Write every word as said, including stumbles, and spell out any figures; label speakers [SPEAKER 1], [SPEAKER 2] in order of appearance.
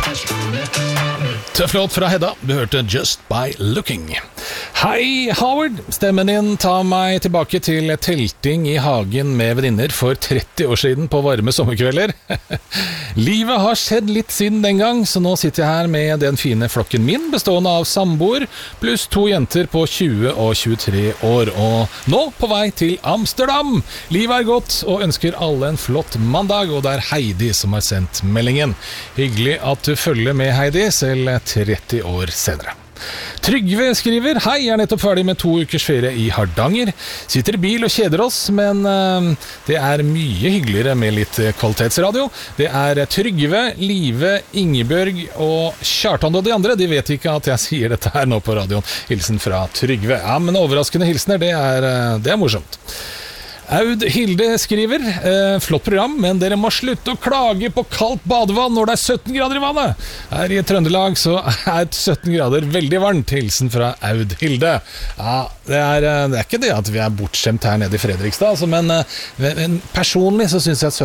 [SPEAKER 1] Tøff låt fra Hedda, du hørte Just By Looking. Hei Howard, stemmen din tar meg tilbake til telting i hagen med venninner for tretti år siden på varme sommerkvelder. Livet har skjedd litt siden den gang, så nå sitter jeg her med den fine flokken min, bestående av samboer, pluss to jenter på tjue og tjuetre år, og nå på vei til Amsterdam. Livet er godt, og ønsker alle en flott mandag, og det er Heidi som har sendt meldingen. Hyggelig at du følger med, Heidi, selv tretti år senere. Trygve skriver: Hei, jeg er nettopp ferdig med to ukers ferie i Hardanger. Sitter i bil og kjeder oss, men uh, det er mye hyggeligere med litt kvalitetsradio. Det er Trygve, Live, Ingebjørg og Kjartan og de andre. De vet ikke at jeg sier dette her nå på radioen. Hilsen fra Trygve. Ja, men overraskende hilsener, det er, det er morsomt. Aud Hilde skriver: eh, flott program, men dere må slutte å klage på kaldt badevann når det er sytten grader i vannet. Her i Trøndelag så er sytten grader veldig varmt. Hilsen fra Aud Hilde. Ja, det er, det er ikke det at vi er bortskjemt her nede i Fredrikstad, altså, men, men personlig så synes jeg at